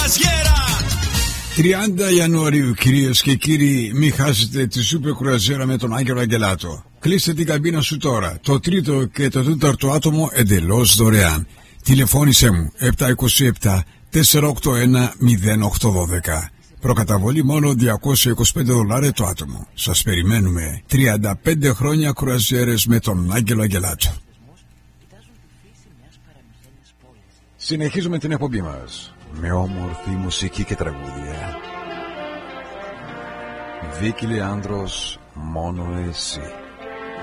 κρουαζιέρα. 30 Ιανουαρίου, κυρίες και κύριοι, μην χάσετε τη σούπερ κρουαζιέρα με τον Άγγελο Αγγελάτο. Κλείστε την καμπίνα σου τώρα. Το τρίτο και το τέταρτο άτομο εντελώς δωρεάν. Τηλεφώνησέ μου 727 481 0812. Προκαταβολή μόνο $225 το άτομο. Σας περιμένουμε. 35 χρόνια κρουαζιέρες με τον Άγγελο Αγγελάτο. Συνεχίζουμε την εκπομπή μας με όμορφη μουσική και τραγούδια. Βίκη Λεάνδρος, μόνο εσύ.